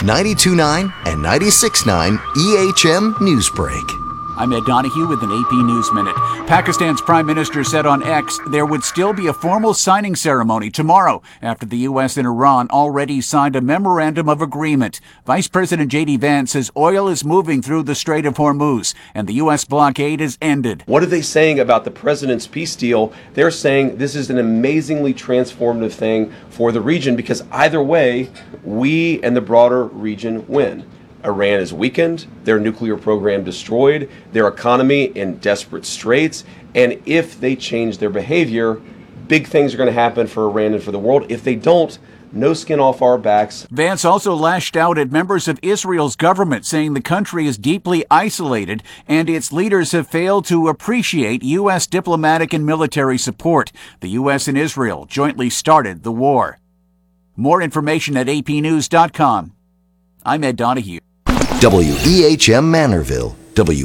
92.9 and 96.9 EHM Newsbreak. I'm Ed Donahue with an AP News Minute. Pakistan's Prime Minister said on X there would still be a formal signing ceremony tomorrow after the U.S. and Iran already signed a memorandum of agreement. Vice President J.D. Vance says oil is moving through the Strait of Hormuz and the U.S. blockade is ended. What are they saying about the president's peace deal? They're saying this is an amazingly transformative thing for the region because either way, we and the broader region win. Iran is weakened, their nuclear program destroyed, their economy in desperate straits, and if they change their behavior, big things are going to happen for Iran and for the world. If they don't, no skin off our backs. Vance also lashed out at members of Israel's government, saying the country is deeply isolated and its leaders have failed to appreciate U.S. diplomatic and military support. The U.S. and Israel jointly started the war. More information at apnews.com. I'm Ed Donahue. WEHM Manorville.